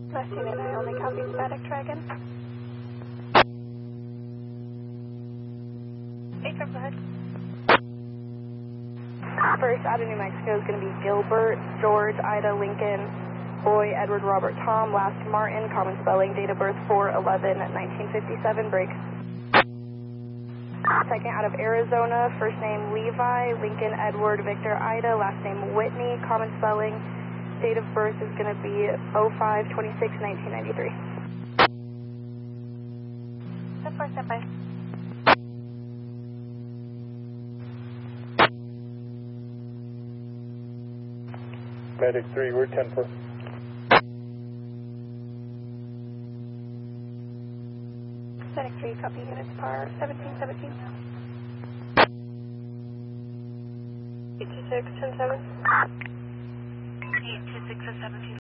Last unit, I only copy static dragon. 8 comes ahead. First out of New Mexico is going to be Gilbert, George, Ida, Lincoln, Boy, Edward, Robert, Tom, last Martin, common spelling, date of birth 4/11/1957, break. Second out of Arizona, first name Levi, Lincoln, Edward, Victor, Ida, last name Whitney, common spelling, date of birth is going to be 05/26/1993. 10-4, standby. Medic 3, we're 10-4. Medic 3, copy units par 1717. 826, 10-7. 826 is 17.